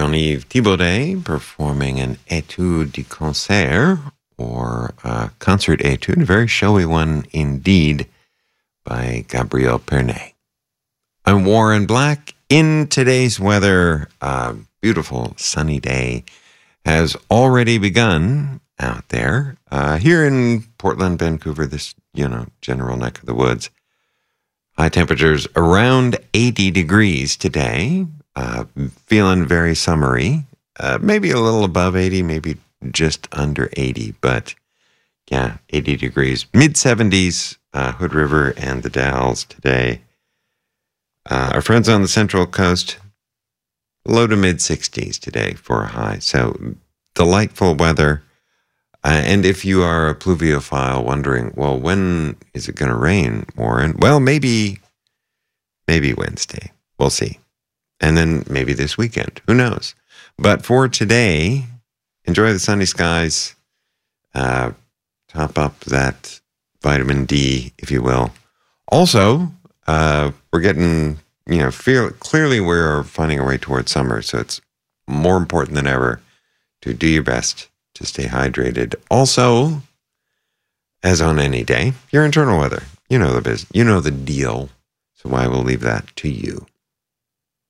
Jean-Yves Thibaudet performing an Étude du Concert, or concert étude, a very showy one indeed, by Gabriel Pernet. I'm Warren Black. In today's weather, a beautiful sunny day has already begun out there. Here in Portland, Vancouver, this, general neck of the woods. High temperatures around 80 degrees today. Feeling very summery. Maybe a little above 80, maybe just under 80, but yeah, 80 degrees. Mid-70s, Hood River and the Dalles today. Our friends on the Central Coast, low to mid-60s today for a high. So delightful weather. And if you are a pluviophile wondering, well, when is it going to rain, Warren? Well, maybe Wednesday. We'll see. And then maybe this weekend. Who knows? But for today, enjoy the sunny skies. Top up that vitamin D, if you will. Also, we're getting, clearly we're finding our way towards summer. So it's more important than ever to do your best to stay hydrated. Also, as on any day, your internal weather. You know the business. You know the deal. So I will leave that to you.